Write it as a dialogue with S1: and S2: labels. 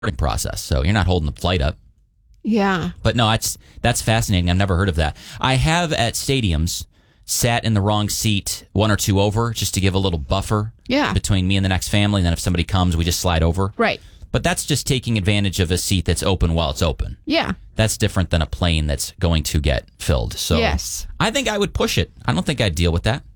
S1: process. So you're not holding the flight up.
S2: Yeah.
S1: But no, that's fascinating. I've never heard of that. I have at stadiums sat in the wrong seat one or two over just to give a little buffer between me and the next family. And then if somebody comes, we just slide over.
S2: Right.
S1: But that's just taking advantage of a seat that's open while it's open.
S2: Yeah.
S1: That's different than a plane that's going to get filled. So
S2: yes.
S1: I think I would push it. I don't think I'd deal with that.